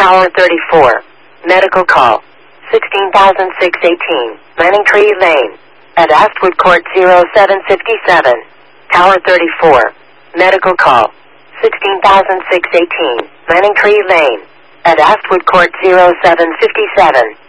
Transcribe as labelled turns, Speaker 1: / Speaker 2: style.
Speaker 1: Tower 34. Medical call. 16,618. Manningtree Lane. At Astwood Court 0757. Tower 34. Medical call. 16,618. Manningtree Lane. At Astwood Court 0757.